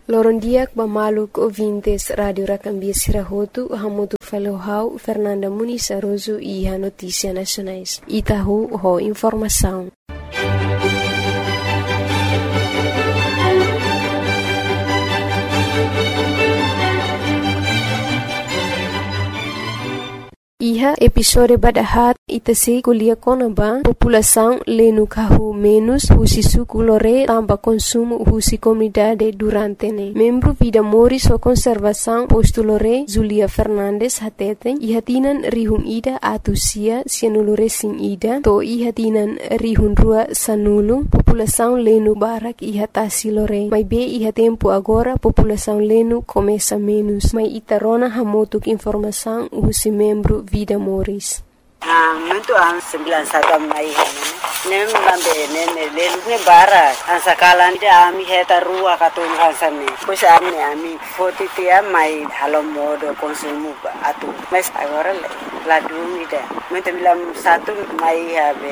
Lorondiak Bamaluk ouvintes Radio Rakambia Sirahotu, Hamutu Falohau, Fernanda Muniz Aroso e a Notícia Nacionais. Itahu ho informação. Iha episode badahat itasi kuliah konaba população lenu kahu menos husi suku lore tamba consumo husi comunidade durante ne. Membro Vida Moris o conservação posto lore Zulia Fernandes hateten ihatinan rihun ida atusia sianulure sing ida to ihatinan rihun rua sanulu população lenu barak ihatasi lore. Mai be iha tempo agora população lenu começa menos. Mai itarona hamotuk informação husi membro Vida Moris. Muito an 91 mai nem lambe nem lelu bara an sakalan dia ami heta rua katung hansane pois ami fotitia mai halo modo konsumo atu mas agora la dumida muito bilam 1 mai habe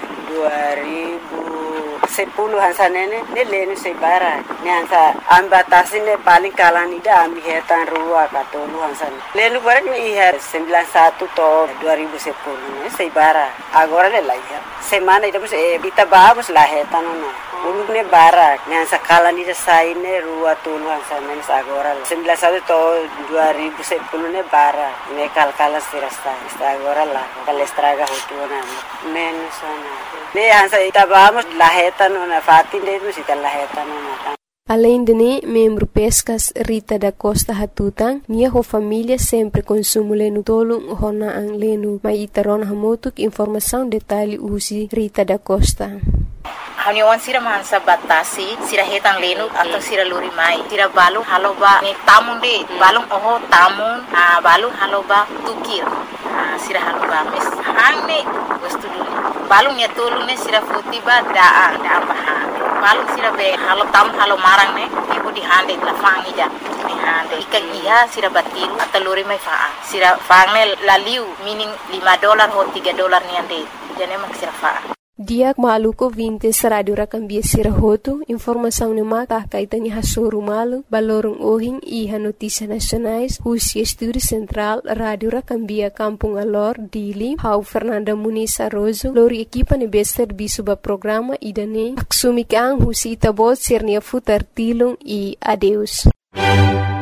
2010 hansanene ne lenu se bara ne hansa ambatasine paling kalani da ami hetan rua katolu hansan lenu barak ni ihar 91 to 2010 ne se bara agora le laiha semana ida bus bita babus la hetan no uluk ne bara ne hansa kalani da saine rua tolu hansan ne agora 91 to 2010 ne bara ne kalkala sirasta agora la kalestraga hotuna menos ne hansa ita vamos la heta na fatin de musita la heta na. Além de ne, membro Pescas Rita da Costa Hatutang, nia ho família sempre consumo lenu tolong hona ang lenu. Mai itaron hamotuk informação detalhe usi Rita da Costa. Haniwan sira mansa batasi sira hetang lenu atau sira luri mai sira balung haloba ni tamun de balung oho tamun balung haloba tukir sira haloba mes hangne wastu dulu balung ya tolong ne sira futiba daan bahan balung sira be halo tam halo marang ne ibu di hande la fangi ja ni hande ikan iha sira batil atau luri mai faa sira fangne laliu meaning $5 ho $3 ni ande jane mak sira faa. Diak maluko vintes Radio Rakambia Sirahotu, informação ne maka kaitan iha soru malu, balorong ohing iha Notícia Nacionais, husi Estúdio Central, Radio Rakambia Kampung Alor, Dili, hau Fernanda Muniz Aroso, lori ekipa ne bester bisuba programa idane, aksumikang husi itabot sirnia futar tilung e adeus.